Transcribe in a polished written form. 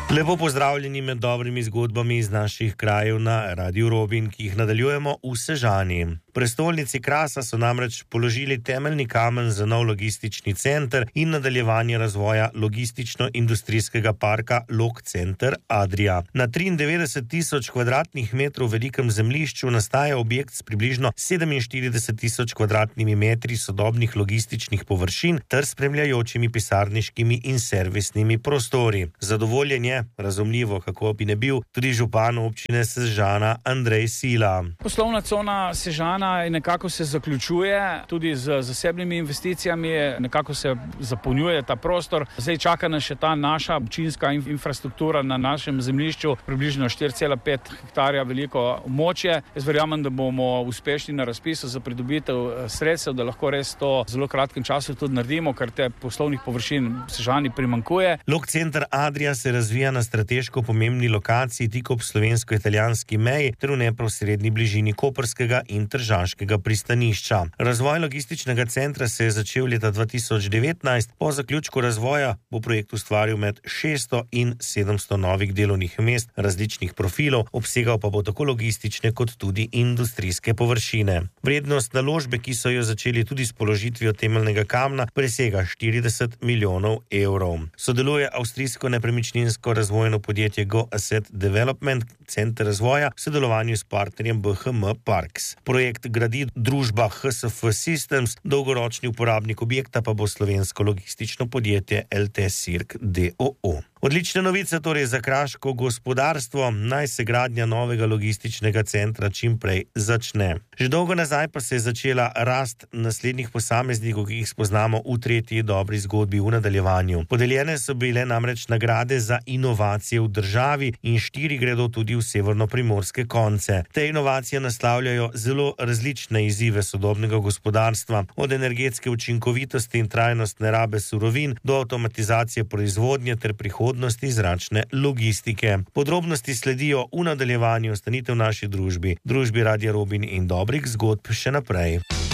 Lepo pozdravljeni med dobrimi zgodbami iz naših krajev na Radiu Robin, ki jih nadaljujemo v Sežani. V prestolnici Krasa so namreč položili temeljni kamen za nov logistični center in nadaljevanje razvoja logistično-industrijskega parka Log Center Adria. Na 93 tisoč kvadratnih metrov velikem zemljišču nastaja objekt s približno 47 tisoč kvadratnimi metri sodobnih logističnih površin ter spremljajočimi pisarniškimi in servisnimi prostori. Zadovoljen je, razumljivo, kako bi ne bil, tudi župan občine Sežana Andrej Sila. Poslovna cona Sežana nekako se zaključuje, tudi z zasebnimi investicijami nekako se zapolnjuje ta prostor. Zdaj čaka nas še ta naša občinska infrastruktura na našem zemljišču, približno 4,5 hektarja veliko območje. Jaz verjamem, da bomo uspešni na razpisu za pridobitev sredstev, da lahko res to v zelo kratkem času tudi naredimo, ker te poslovnih površin v Sežani primanjkuje. Log Center Adria se razvija na strateško pomembni lokaciji tik ob slovensko-italijanski meji ter v neposredni bližini koprskega in tržaškega pristanišča. Razvoj logističnega centra se je začel leta 2019. Po zaključku razvoja bo projekt ustvaril med 600 in 700 novih delovnih mest različnih profilov, obsegal pa bo tako logistične kot tudi industrijske površine. Vrednost naložbe, ki so jo začeli tudi s položitvijo temeljnega kamna, presega 40 milijonov evrov. Sodeluje avstrijsko nepremičninsko razvojno podjetje Go Asset Development, center razvoja v sodelovanju s partnerjem BHM Parks. Projekt gradi družba HSF Systems, dolgoročni uporabnik objekta pa bo slovensko logistično podjetje LT Sirk d.o.o. Odlične novice torej za kraško gospodarstvo, naj se gradnja novega logističnega centra čim prej začne. Že dolgo nazaj pa se je začela rast naslednjih posameznikov, ki jih spoznamo v tretji dobri zgodbi v nadaljevanju. Podeljene so bile namreč nagrade za inovacije v državi in 4 gredo tudi v severno-primorske konce. Te inovacije naslavljajo zelo različne izzive sodobnega gospodarstva, od energetske učinkovitosti in trajnostne rabe surovin do avtomatizacije proizvodnje ter prihodnosti zračne logistike. Podrobnosti sledijo v nadaljevanju. Ostanite v naši družbi Radia Robin in dobrih zgodb še naprej.